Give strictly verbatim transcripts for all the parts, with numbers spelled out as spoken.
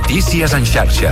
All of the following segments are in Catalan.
Notícies en xarxa.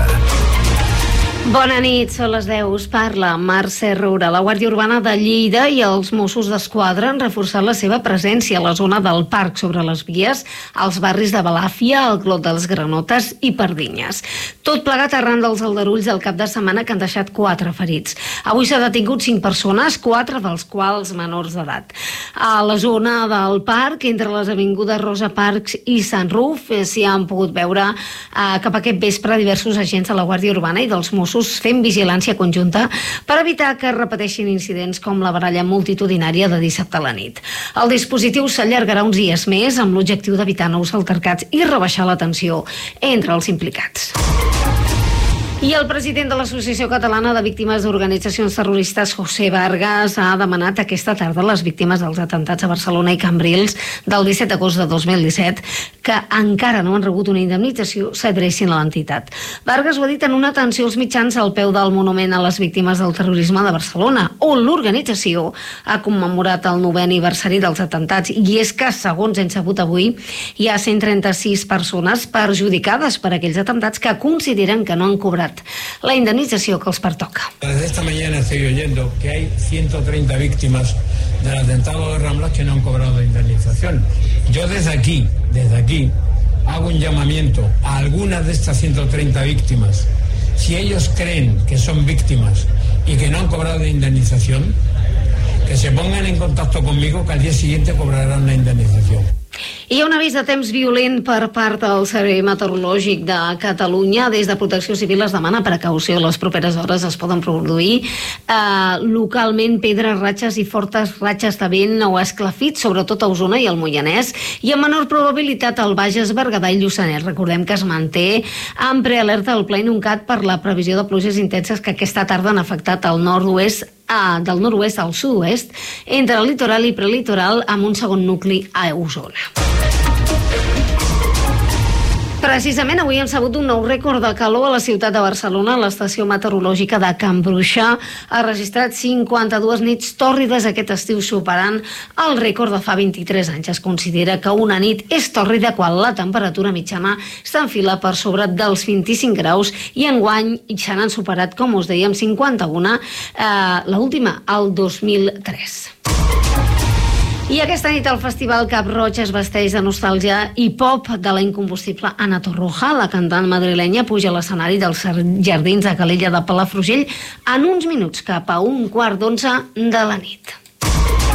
Bona nit, són les deu. Us parla Mercè Roura. La Guàrdia Urbana de Lleida i els Mossos d'Esquadra han reforçat la seva presència a la zona del parc sobre les vies, als barris de Balàfia, el Clot de les Granotes i Pardinyes. Tot plegat arran dels aldarulls del cap de setmana que han deixat quatre ferits. Avui s'ha detingut cinc persones, quatre dels quals menors d'edat. A la zona del parc, entre les avingudes Rosa Parks i Sant Ruf, s'hi han pogut veure eh, cap a aquest vespre diversos agents de la Guàrdia Urbana i dels Mossos fent vigilància conjunta per evitar que es repeteixin incidents com la baralla multitudinària de dissabte a la nit. El dispositiu s'allargarà uns dies més amb l'objectiu d'evitar nous altercats i rebaixar la tensió entre els implicats. I el president de l'Associació Catalana de Víctimes d'Organitzacions Terroristes, José Vargas, ha demanat aquesta tarda a les víctimes dels atemptats a Barcelona i Cambrils del disset d'agost de dos mil disset que encara no han rebut una indemnització s'adrecin a l'entitat. Vargas ho ha dit en una atenció als mitjans al peu del monument a les víctimes del terrorisme de Barcelona, on l'organització ha commemorat el novè aniversari dels atemptats. I és que, segons hem sabut avui, hi ha cent trenta-sis persones perjudicades per aquells atemptats que consideren que no han cobrat la indemnització que els pertoca. Desde esta mañana estoy oyendo que hay ciento treinta víctimas del atentado de Ramblas que no han cobrado indemnización. Yo desde aquí, desde aquí, hago un llamamiento a algunas de estas ciento treinta víctimas. Si ellos creen que son víctimas y que no han cobrado indemnización, que se pongan en contacto conmigo, que al día siguiente cobrarán la indemnización. Hi ha un avís de temps violent per part del Servei Meteorològic de Catalunya. Des de Protecció Civil es demana precaució. Les properes hores es poden produir eh, localment pedres, ratxes i fortes ratxes de vent o esclafits, sobretot a Osona i al Moianès, i amb menor probabilitat al Bages, Berguedà i Lluçanès. Recordem que es manté en prealerta al Pla Inuncat per la previsió de pluges intenses que aquesta tarda han afectat el nord-oest Ah, del nord-oest al sud-oest, entre el litoral i prelitoral, amb un segon nucli a Osona. Precisament avui hem sabut un nou rècord de calor a la ciutat de Barcelona. L'estació meteorològica de Can Bruixa ha registrat cinquanta-dues nits tòrrides aquest estiu, superant el rècord de fa vint-i-tres anys. Es considera que una nit és tòrrida quan la temperatura mitjana s'enfila per sobre dels vint-i-cinc graus i enguany ja n'han superat, com us dèiem, cinquanta-una, eh, l'última, el dos mil tres. I aquesta nit el Festival Cap Roig es vesteix de nostàlgia i pop de la incombustible Ana Torroja. La cantant madrilenya puja a l'escenari dels Jardins de Calella de Palafrugell en uns minuts, cap a un quart d'onze de la nit.